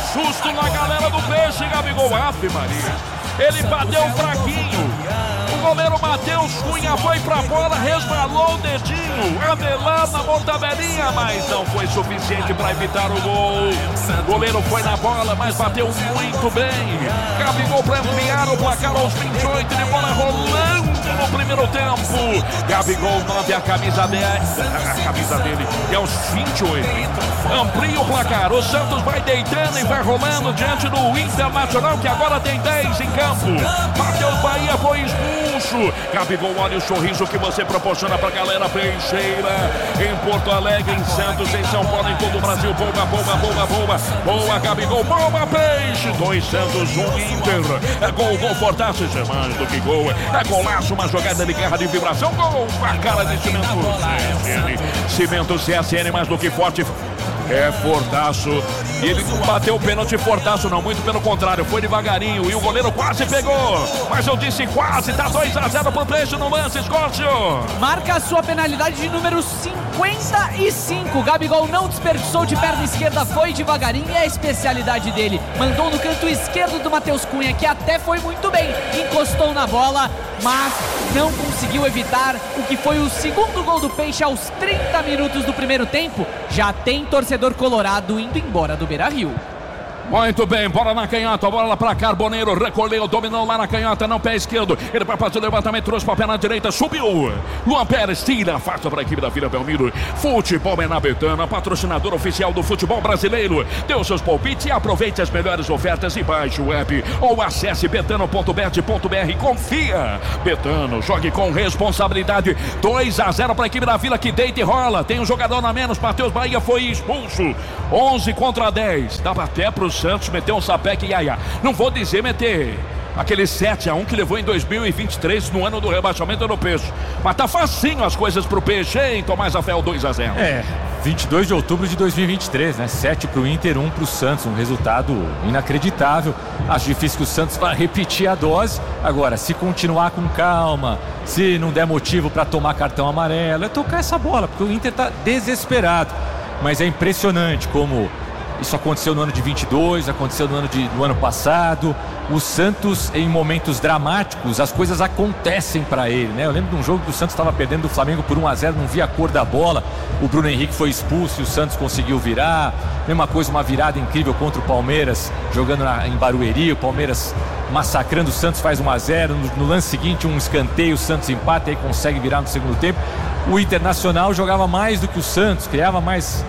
susto na galera do Peixe, Gabigol. Ave Maria. Ele bateu fraquinho. O goleiro Matheus Cunha foi pra bola, resbalou o dedinho, Avelã na mortadelinha, mas não foi suficiente para evitar o gol. O goleiro foi na bola, mas bateu muito bem. Gabigol para ampliar o placar aos 28 de bola rolando no primeiro tempo. Gabigol 9, a camisa 10, a camisa dele é aos 28. Amplia o placar, o Santos vai deitando e vai rolando diante do Internacional, que agora tem 10 em campo. Matheus Bahia foi expulso. Gabigol, olha o sorriso que você proporciona pra galera peixeira em Porto Alegre, em Santos, em São Paulo, em todo o Brasil. Boa, Gabigol, boa, Peixe. 2 Santos, 1 Inter. É gol, Fortaço, isso é mais do que gol. É golaço, uma jogada de guerra de vibração. Gol, a cara de Cimento CSN. Cimento CSN, mais do que forte. É Fortaço. E ele não bateu o pênalti Fortaço, não. Muito pelo contrário, foi devagarinho. E o goleiro quase pegou. Mas eu disse quase. Tá 2-0 pro Peixe no lance, Escócio. Marca a sua penalidade de número 55. Gabigol não desperdiçou de perna esquerda, foi devagarinho. É a especialidade dele. Mandou no canto esquerdo do Matheus Cunha, que até foi muito bem. Encostou na bola, mas não conseguiu evitar o que foi o segundo gol do Peixe aos 30 minutos do primeiro tempo. Já tem torcedor colorado indo embora do Beira-Rio. Muito bem, bola na canhota, bola pra Carboneiro, recolheu, dominou lá na canhota, não pé esquerdo, ele vai fazer o levantamento, trouxe pra pé na direita, subiu, Luan Pérez tira, afasta pra equipe da Vila Belmiro. Futebol é na Betano, patrocinador oficial do futebol brasileiro. Dê os seus palpites e aproveite as melhores ofertas e baixe o app ou acesse betano.bet.br, confia. Betano, jogue com responsabilidade. 2-0 pra equipe da Vila, que deita e rola, tem um jogador na menos, Matheus Bahia foi expulso. 11 contra 10, dava até pro Santos meter um sapeque e iaia. Não vou dizer meter aquele 7-1 que levou em 2023 no ano do rebaixamento do Peixe. Mas tá facinho as coisas pro Peixe, hein, Tomás Rafael? 2-0. 22 de outubro de 2023, né? 7 pro Inter, 1 pro Santos. Um resultado inacreditável. Acho difícil que o Santos vá repetir a dose. Agora, se continuar com calma, se não der motivo para tomar cartão amarelo, é tocar essa bola, porque o Inter tá desesperado. Mas é impressionante como isso aconteceu no ano de 22, aconteceu no ano passado. O Santos, em momentos dramáticos, as coisas acontecem para ele, né? Eu lembro de um jogo que o Santos estava perdendo do Flamengo por 1-0, não via a cor da bola. O Bruno Henrique foi expulso e o Santos conseguiu virar. Mesma coisa, uma virada incrível contra o Palmeiras, jogando em Barueri. O Palmeiras massacrando o Santos, faz 1-0. No lance seguinte, um escanteio, o Santos empata e aí consegue virar no segundo tempo. O Internacional jogava mais do que o Santos, criava mais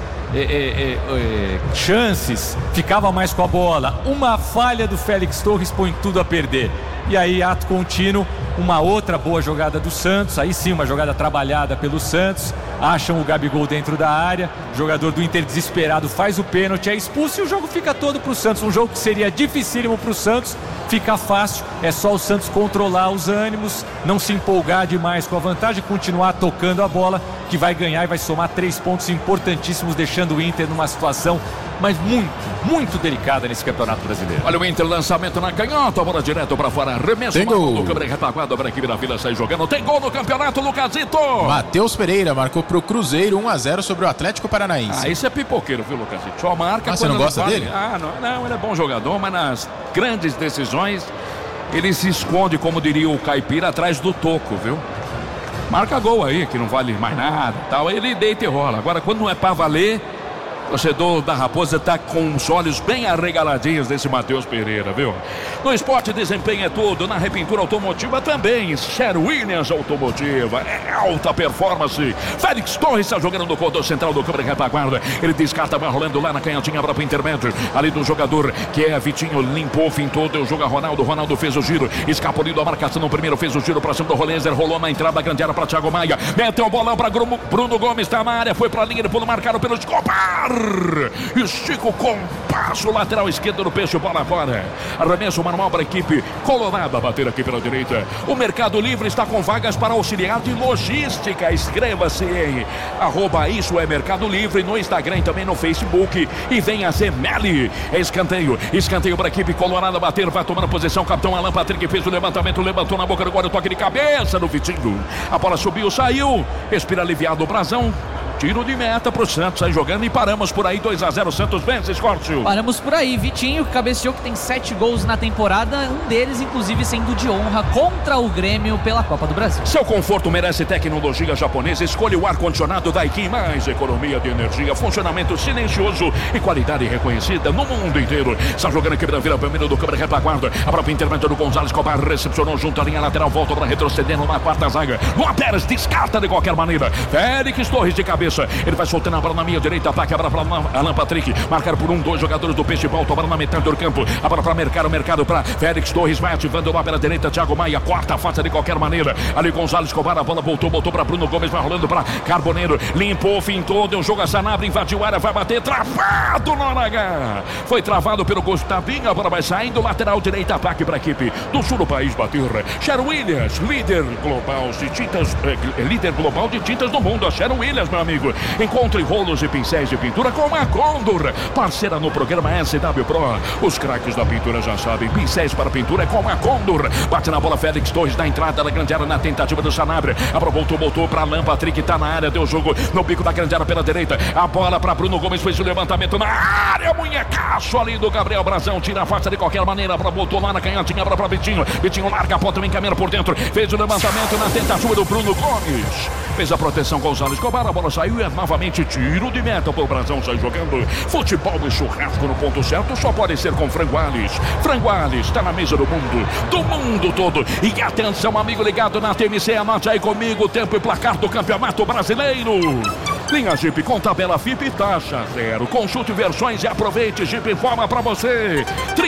chances, ficava mais com a bola. Uma falha do Félix Torres põe tudo a perder. E aí, ato contínuo, uma outra boa jogada do Santos. Aí sim, uma jogada trabalhada pelo Santos. Acham o Gabigol dentro da área. O jogador do Inter desesperado faz o pênalti, é expulso e o jogo fica todo pro Santos. Um jogo que seria dificílimo pro Santos, fica fácil. É só o Santos controlar os ânimos, não se empolgar demais com a vantagem, continuar tocando a bola, que vai ganhar e vai somar 3 pontos importantíssimos, deixando o Inter numa situação mas muito delicada nesse Campeonato Brasileiro. Olha o Inter, lançamento na canhota, bola direto pra fora, arremesso do câmera retaguarda para a equipe da Vila, sai jogando, tem gol no campeonato, Lucasito! Matheus Pereira marcou pro Cruzeiro 1-0 sobre o Atlético Paranaense. Isso é pipoqueiro, viu, Lucasito? Só marca você não gosta dele? Não, ele é bom jogador, mas nas grandes decisões ele se esconde, como diria o Caipira, atrás do toco, viu? Marca gol aí, que não vale mais nada, tal, ele deita e rola. Agora, quando não é pra valer, o torcedor da Raposa está com os olhos bem arregaladinhos desse Matheus Pereira, viu? No esporte, desempenho é tudo. Na repintura automotiva também. Sherwin-Williams Automotiva. É alta performance. Félix Torres está jogando no corredor central do câmera retaguarda. Ele descarta, vai rolando lá na canhotinha para o intermédio. Ali do jogador que é Vitinho. Limpou, fintou, deu jogo a Ronaldo. Ronaldo fez o giro. Escapulindo a marcação no primeiro. Fez o giro para cima do Rolenzer. Rolou na entrada, grande área para Thiago Maia. Meteu o bolão para Bruno Gomes. Está na área. Foi para a linha de pulo marcado pelo Escobar. Estica o compasso, lateral esquerdo do Peixe, bola fora. Arremesso manual para a equipe colorada, bater aqui pela direita. O Mercado Livre está com vagas para auxiliar de logística. Inscreva-se em @isso é Mercado Livre no Instagram e também no Facebook. E venha ser Meli. Escanteio para a equipe colorada bater, vai tomando posição. Capitão Alan Patrick fez o levantamento, levantou na boca do guarda, toque de cabeça do Vitinho. A bola subiu, saiu. Respira aliviado o Brasão. Tiro de meta pro Santos aí jogando e paramos por aí. 2-0, Santos vence, Escórcio. Paramos por aí. Vitinho, que cabeceou, que tem 7 gols na temporada, um deles inclusive sendo de honra contra o Grêmio pela Copa do Brasil. Seu conforto merece tecnologia japonesa. Escolha o ar-condicionado Daikin, mais economia de energia, funcionamento silencioso e qualidade reconhecida no mundo inteiro. Está jogando aqui pela Vila Belmiro do câmera retaguarda. A própria intervento do Gonzalez Escobar recepcionou junto à linha lateral, volta para retrocedendo na quarta zaga. Luan Pérez descarta de qualquer maneira. Félix Torres de cabeça. Ele vai soltando a bola na minha direita, ataque, a bola para Alan Patrick. Marcar por 2 jogadores do Peixe-Bal, tomando na metade do campo. A bola para Mercado para Félix Torres, vai ativando lá pela direita, Thiago Maia, corta a face de qualquer maneira. Ali Gonzalez Escobar, a bola voltou para Bruno Gomes, vai rolando para Carboneiro. Limpou, fintou, deu jogo a Sanabria, invadiu a área, vai bater, travado no H. Foi travado pelo Gustavinho, a bola vai saindo, lateral direita, ataque para a equipe do sul do país bater. Sharon Williams, líder global de tintas do mundo. A Sharon Williams, meu amigo. Encontre rolos e pincéis de pintura com a Condor, parceira no programa SW Pro. Os craques da pintura já sabem, pincéis para pintura é com a Condor. Bate na bola Félix Torres na entrada da grande área na tentativa do Sanabria. A bola voltou para Alan Patrick, tá na área, deu jogo no bico da grande área pela direita. A bola para Bruno Gomes, fez o levantamento na área, munhecaço ali do Gabriel Brazão, tira a face de qualquer maneira, a bola voltou lá na canhotinha, a bola para Vitinho. Vitinho larga a ponta, vem caminhando por dentro, fez o levantamento na tentativa do Bruno Gomes. Fez a proteção Gonzalez Escobar, a bola saiu e é novamente tiro de meta para o Brazão sair jogando. Futebol e churrasco no ponto certo só pode ser com Franguales. Franguales está na mesa do mundo todo. E atenção, amigo ligado na TMC, anote aí comigo o tempo e placar do Campeonato Brasileiro. Linha Jeep com tabela FIP, taxa zero. Consulte versões e aproveite. Jeep informa pra você.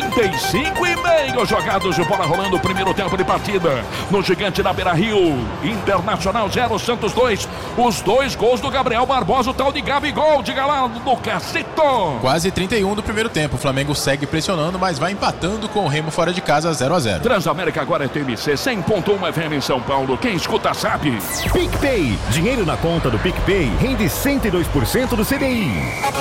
35,5 jogados de bola rolando o primeiro tempo de partida. No Gigante da Beira-Rio. Internacional 0, Santos 2. Os 2 gols do Gabriel Barbosa, o tal de Gabigol. Diga lá no Cacito. Quase 31 do primeiro tempo. O Flamengo segue pressionando, mas vai empatando com o Remo fora de casa 0-0. Transamérica agora é TMC 100.1 FM em São Paulo. Quem escuta sabe. PicPay. Dinheiro na conta do PicPay rende 102% do CDI.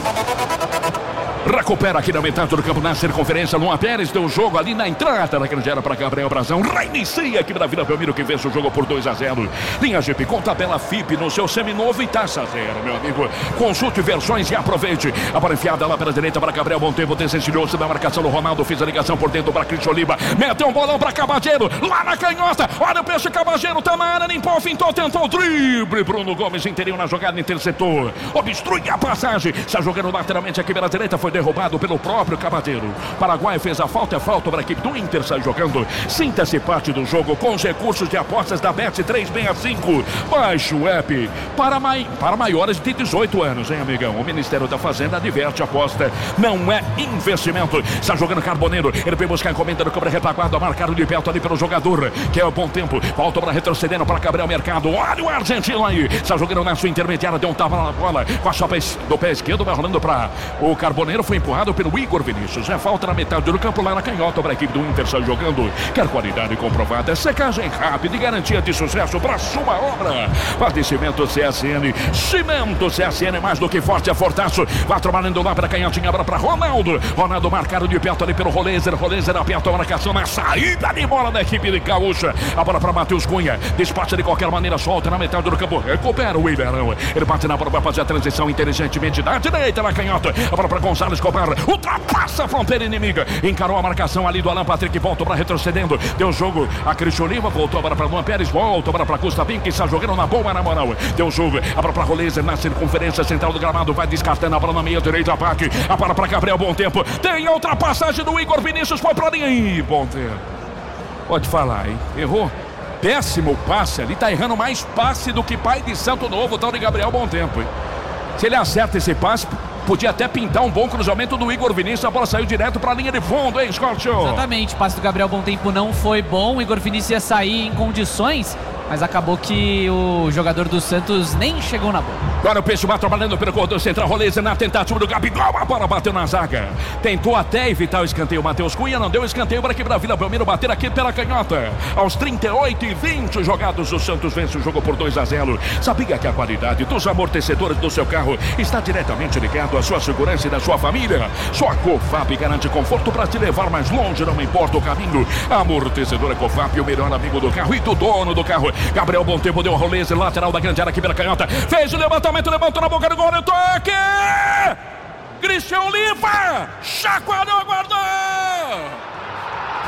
Recupera aqui na metade do campo na circunferência. Luan Pérez deu jogo ali na entrada da grande área para Gabriel Brazão. Reinicia aqui na Vila Belmiro, que vence o jogo por 2-0. Linha Jeep com tabela FIP no seu seminovo e taxa zero, meu amigo. Consulte versões e aproveite. A bola enfiada lá pela direita para Gabriel Montempo, desvencilhou-se da marcação do Ronaldo, fez a ligação por dentro para Cristian Oliva. Meteu um bolão para Cabageiro, lá na canhota. Olha o peixe, Cabageiro tá na área, limpou, fintou, tentou o drible. Bruno Gomes interior na jogada, interceptou. Obstrui a passagem. Está jogando lateralmente aqui pela direita, foi derrubado pelo próprio Cabadeiro. Paraguai fez a falta, é falta para a equipe do Inter, sai jogando. Sinta-se parte do jogo com os recursos de apostas da Bet365. Baixe o app para maiores de 18 anos, hein, amigão? O Ministério da Fazenda adverte, aposta não é investimento. Está jogando Carboneiro, ele vem buscar a encomenda do câmera retaguarda, marcado de perto ali pelo jogador, que é o bom tempo. Volta para retrocedendo para Gabriel Mercado. Olha o argentino aí. Está jogando na sua intermediária, deu um tapa na bola com a chapa do pé esquerdo, vai rolando para o Carboneiro, foi empurrado pelo Igor Vinícius. É falta na metade do campo, lá na canhota para a equipe do Inter, sai jogando. Quer qualidade comprovada, secagem rápida e garantia de sucesso para sua obra. Padecimento CSN, cimento CSN, mais do que forte, é fortaço. Vai trabalhando lá para a canhotinha, agora para Ronaldo. Ronaldo marcado de perto ali pelo Rolezer. Rolezer aperta a marcação na saída de bola da equipe de Gaúcha. A bola para Matheus Cunha, despacha de qualquer maneira, solta na metade do campo, recupera o Iberão. Ele bate na bola, vai fazer a transição inteligentemente da direita na canhota. A bola para Gonzalez Escobar, ultrapassa a fronteira inimiga, encarou a marcação ali do Alan Patrick, volta para retrocedendo, deu jogo a Cristian Oliva, voltou agora para Luan Pérez, volta agora para Gustavinho, que está jogando na boa, na moral, deu jogo, a bola para Rolezer na circunferência central do gramado, vai descartando a bola na meia direita, ataque, a bola para Gabriel, bom tempo, tem a ultrapassagem do Igor Vinícius, foi para linha, aí, bom tempo, pode falar, hein, errou, péssimo passe ali, tá errando mais passe do que pai de Santo Novo, o tal de Gabriel, bom tempo, hein? Se ele acerta esse passe, podia até pintar um bom cruzamento do Igor Vinícius. A bola saiu direto para a linha de fundo, hein, Scorchio? Exatamente, o passe do Gabriel Bom Tempo não foi bom. O Igor Vinícius ia sair em condições, mas acabou que o jogador do Santos nem chegou na bola. Agora o Peixe vai trabalhando pelo corredor central, Rolezer na tentativa do Gabigol, a bola bateu na zaga. Tentou até evitar o escanteio, Matheus Cunha não deu escanteio para aqui para a Vila Belmiro bater aqui pela canhota. Aos 38:20 jogados, o Santos vence o jogo por 2-0. Sabia que a qualidade dos amortecedores do seu carro está diretamente ligado à sua segurança e da sua família? Só a Cofap garante conforto para te levar mais longe, não importa o caminho. Amortecedor Cofap, o melhor amigo do carro e do dono do carro. Gabriel Bom Tempo deu a Rolezer, lateral da grande área aqui pela canhota, fez o levantamento. cruzamento, levantou na boca do gol, no toque! Christian Oliva! Chacoalhou, guardou!